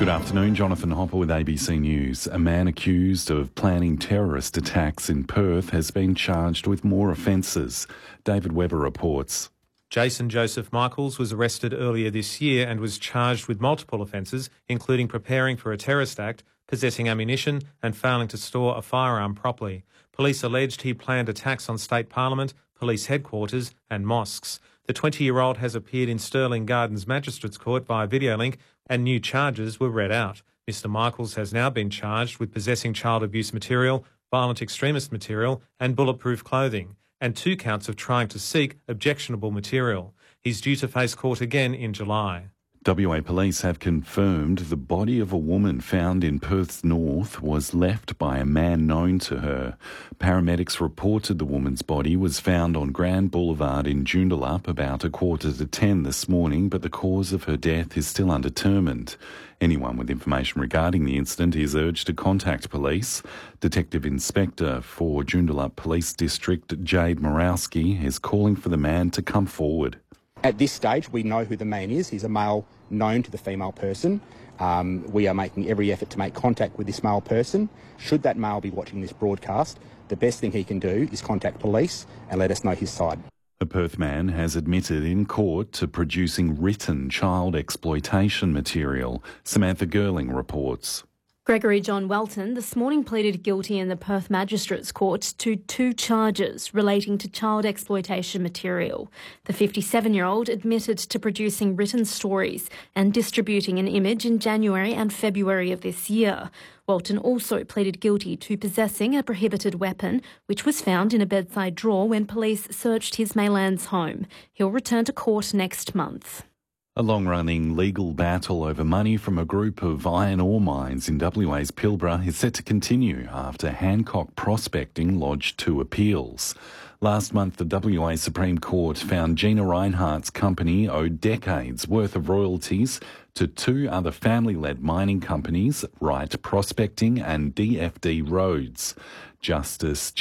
Good afternoon, Jonathan Hopper with ABC News. A man accused of planning terrorist attacks in Perth has been charged with more offences. David Webber reports. Jason Joseph Michaels was arrested earlier this year and was charged with multiple offences, including preparing for a terrorist act, possessing ammunition and failing to store a firearm properly. Police alleged he planned attacks on State Parliament, police headquarters and mosques. The 20-year-old has appeared in Stirling Gardens Magistrates Court via video link and new charges were read out. Mr Michaels has now been charged with possessing child abuse material, violent extremist material and bulletproof clothing, and 2 counts of trying to seek objectionable material. He's due to face court again in July. WA Police have confirmed the body of a woman found in Perth's north was left by a man known to her. Paramedics reported the woman's body was found on Grand Boulevard in Joondalup about 9:45 this morning, but the cause of her death is still undetermined. Anyone with information regarding the incident is urged to contact police. Detective Inspector for Joondalup Police District, Jade Morawski, is calling for the man to come forward. At this stage, we know who the man is. He's a male known to the female person. We are making every effort to make contact with this male person. Should that male be watching this broadcast, the best thing he can do is contact police and let us know his side. The Perth man has admitted in court to producing written child exploitation material. Samantha Girling reports. Gregory John Welton this morning pleaded guilty in the Perth Magistrates Court to 2 charges relating to child exploitation material. The 57-year-old admitted to producing written stories and distributing an image in January and February of this year. Welton also pleaded guilty to possessing a prohibited weapon, which was found in a bedside drawer when police searched his Maylands home. He'll return to court next month. A long-running legal battle over money from a group of iron ore mines in WA's Pilbara is set to continue after Hancock Prospecting lodged 2 appeals. Last month, the WA Supreme Court found Gina Reinhart's company owed decades' worth of royalties to 2 other family-led mining companies, Wright Prospecting and DFD Roads. Justice